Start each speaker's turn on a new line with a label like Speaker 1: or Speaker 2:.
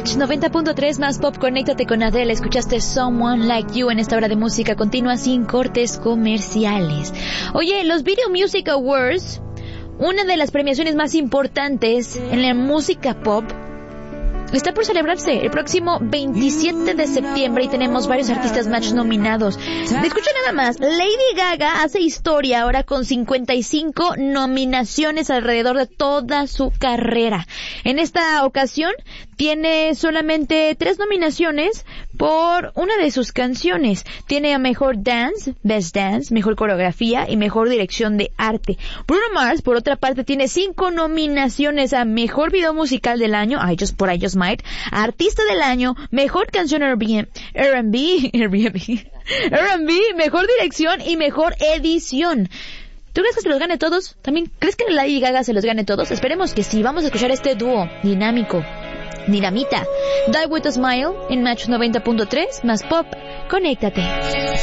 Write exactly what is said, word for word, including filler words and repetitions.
Speaker 1: Match noventa punto tres más pop, conéctate con Adele. Escuchaste Someone Like You en esta hora de música continua sin cortes comerciales. Oye, los Video Music Awards, una de las premiaciones más importantes en la música pop, está por celebrarse el próximo veintisiete de septiembre y tenemos varios artistas Match nominados. Escucha nada más, Lady Gaga hace historia ahora con cincuenta y cinco nominaciones alrededor de toda su carrera. En esta ocasión tiene solamente tres nominaciones por una de sus canciones. Tiene a Mejor Dance, Best Dance, Mejor Coreografía y Mejor Dirección de Arte. Bruno Mars, por otra parte, tiene cinco nominaciones a Mejor Video Musical del Año, I Just Por I Just Might, Artista del Año, Mejor Canción R and B, R and B, R and B, Mejor Dirección y Mejor Edición. ¿Tú crees que se los gane todos? ¿También crees que Lady Gaga se los gane todos? Esperemos que sí. Vamos a escuchar este dúo dinámico. Dinamita. Die With a Smile en Match noventa punto tres más pop. Conéctate.